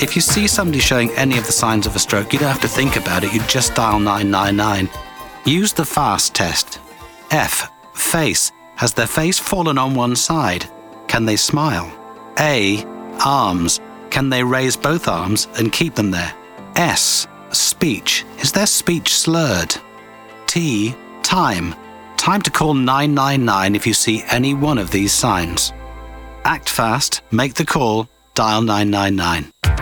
If you see somebody showing any of the signs of a stroke, you don't have to think about it, you just dial 999. Use the FAST test. F. Face. Has their face fallen on one side? Can they smile? A. Arms. Can they raise both arms and keep them there? S. Speech. Is their speech slurred? T. Time. Time to call 999 if you see any one of these signs. Act fast, make the call, dial 999.